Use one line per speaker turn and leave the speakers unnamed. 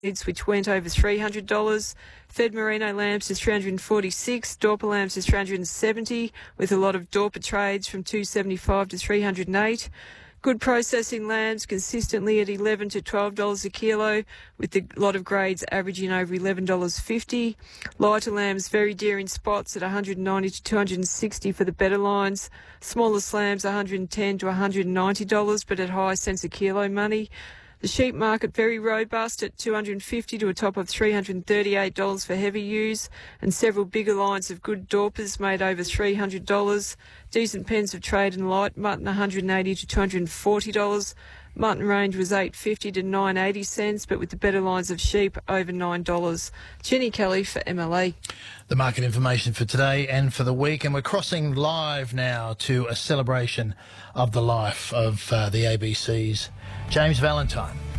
which went over $300. Fed Merino lambs is $346. Dorper lambs is $370, with a lot of Dorper trades from $275 to $308. Good processing lambs consistently at $11 to $12 a kilo, with a lot of grades averaging over $11.50. Lighter lambs very dear in spots at $190 to $260 for the better lines. Smaller lambs $110 to $190, but at high cents a kilo money. The sheep market very robust at $250 to a top of $338 for heavy ewes, and several bigger lines of good Dorpers made over $300. Decent pens of trade and light mutton $180 to $240. Mutton range was $8.50 to $9.80, but with the better lines of sheep over $9. Jenny Kelly for MLE.
The market information for today and for the week, and we're crossing live now to a celebration of the life of the ABC's James Valentine.